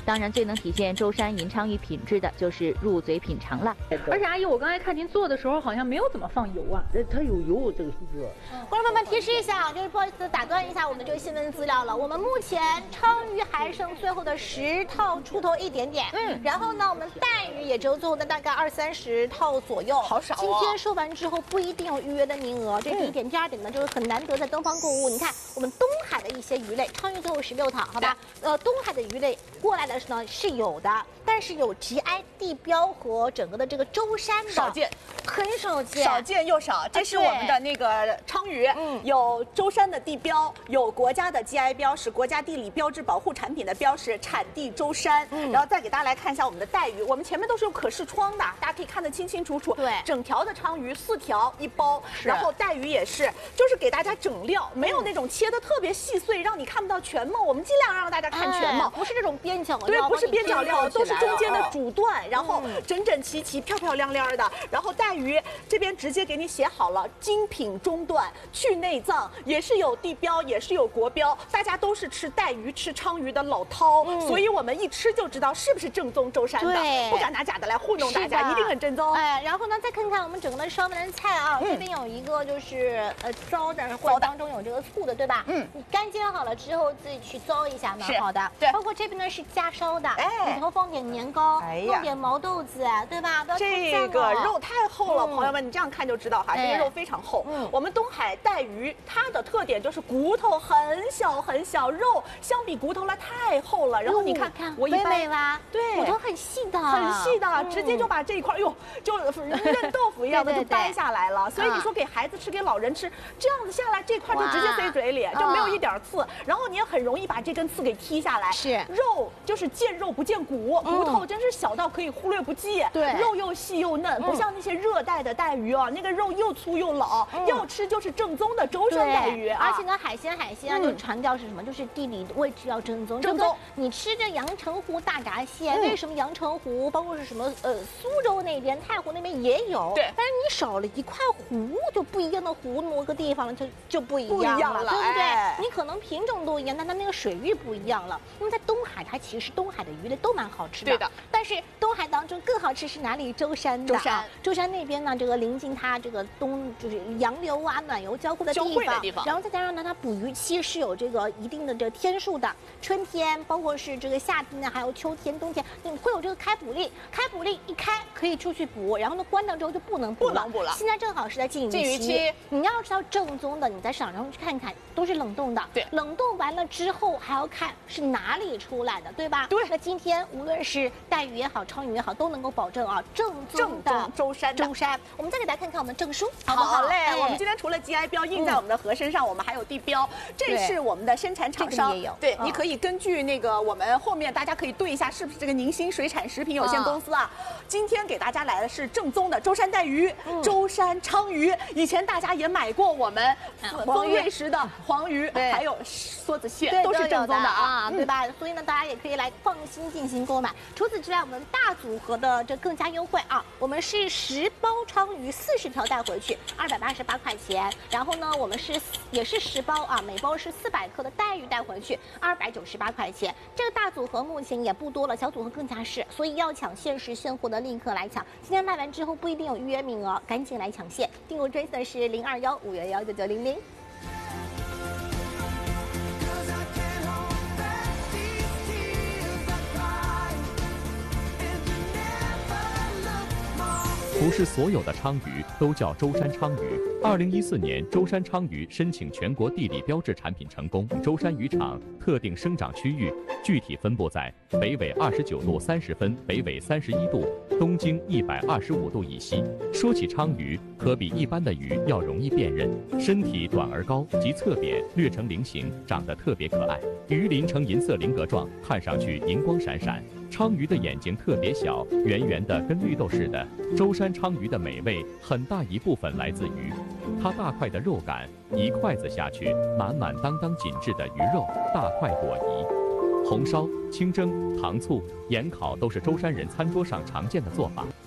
当然，最能体现舟山银鲳鱼品质的就是入嘴品尝了。 而且阿姨，我刚才看您做的时候好像没有怎么放油啊。 它有油，这个是观众朋友们提示一下，就是不好意思打断一下我们这个新闻资料了。我们目前鲳鱼还剩最后的10套出头一点点，然后呢，我们带鱼也只有最后的大概20-30套左右， 好少哦。 今天售完之后不一定有预约的名额，这是第一点。第二点呢，就是很难得在东方购物，你看我们东海的一些鱼类，鲳鱼最后16套，好吧？东海的鱼类过来的呢是有的，但是有 GI 地标和整个的这个舟山的少见， 很少见， 少见又少。这是我们的那个鲳鱼，有舟山的地标，有国家的 GI 标识，国家地理标志保护产品的标识，产地舟山。然后再给大家来看一下我们的带鱼，我们前面都是有可视窗的，大家可以看得清清楚楚。 对， 整条的鲳鱼4条一包，然后带鱼也是，就是给大家整料，没有那种切的特别细碎，让你看不到全貌。我们尽量让大家看全貌， 不是这种边角料， 对，不是边角料，都是中间的主段，然后整整齐齐、漂漂亮亮的。然后带鱼这边直接给你写好了，精品中段，去内脏，也是有地标，也是有国标。大家都是吃带鱼、吃鲳鱼的老饕，所以我们一吃就知道是不是正宗舟山的，不敢拿假的来糊弄大家，一定很正宗。 哎，然后呢，再看看我们整个的烧完的菜啊，这边有一个就是糟的，或者当中有这个醋的，对吧？你干煎好了之后自己去糟一下嘛，好的。对，包括这边呢是加烧的，里头放点年糕，弄点毛豆子，对吧？ 这个肉太厚了，朋友们，你这样看就知道哈，这个肉非常厚。我们东海带鱼它的特点就是骨头很小很小，肉相比骨头来太厚了。然后你看我一掰吧，对，骨头很细的， 很细的，直接就把这一块，哟，就嫩豆腐一样的就掰下来了。所以你说给孩子吃，给老人吃，这样子下来这块就直接塞嘴里，就没有一点刺。然后你也很容易把这根刺给剔下来。 是肉就是见肉不见骨，骨头真是小到可以忽略不计。 对， 肉又细又嫩，不像那些热带的带鱼啊，那个肉又粗又老。要吃就是正宗的舟山带鱼啊。 而且呢，海鲜啊，就强调是什么？就是地理位置要正宗。正宗。你吃这阳澄湖大闸蟹，为什么阳澄湖包括是什么苏州那边、太湖那边也有？ 对。 但是你少了一块湖，就不一样的湖，某个地方就不一样了，对不对？你可能品种都一样，但它那个水域不一样了。因为在东海，它其实东海的鱼类都蛮好吃的。 对的。 但是东海当中更好吃是哪里？舟山的。舟山那边呢，这个临近它这个就是洋流啊、暖流交汇的地方。然后再加上呢，它捕鱼期是有这个一定的这个天数的。春天，包括是这个夏天呢，还有秋天、冬天，你会有这个开捕令。开捕令一开可以出去捕，然后呢关了之后就不能捕了。现在正好是在禁渔期。你要知道正宗的，你在市场上去看看，都是冷冻的。 对。 冷冻完了之后还要看是哪里出来的，对吧？ 对。 那今天无论是带鱼也好，鲳鱼也好，都能够保证啊正宗的舟山。 我们再给大家看看我们证书， 好不好？好嘞。我们今天除了 GI 标印在我们的盒身上，我们还有地标，这是我们的生产厂商。对，你可以根据那个我们后面大家可以对一下，是不是这个宁新水产食品有限公司啊？今天给大家来的是正宗的舟山带鱼、舟山鲳鱼。以前大家也买过我们风月食的黄鱼，还有梭子蟹，都是正宗的啊， 对吧？所以呢，大家也可以来放心进行购买。除此之外，我们大组合的这更加优惠啊，我们是10包鲳鱼40条带回去，288块钱。然后呢，我们也是10包啊，每包是400克的带鱼带回去，298块钱。这个大组合目前也不多了，小组合更加是，所以要抢限时现货的立刻来抢。今天卖完之后不一定有预约名额，赶紧来抢线。订购追的是021-511-9900。 不是所有的鲳鱼都叫舟山鲳鱼。2014年，舟山鲳鱼申请全国地理标志产品成功。舟山渔场特定生长区域具体分布在北纬29度30分、北纬31度、东经125度以西。说起鲳鱼，可比一般的鱼要容易辨认，身体短而高，及侧扁，略呈菱形，长得特别可爱。鱼鳞呈银色菱格状，看上去银光闪闪。鲳鱼的眼睛特别小，圆圆的，跟绿豆似的。舟山鲳鱼的美味很大一部分来自鱼，它大块的肉感，一筷子下去，满满当当紧致的鱼肉，大快朵颐。红烧、清蒸、糖醋、盐烤都是舟山人餐桌上常见的做法。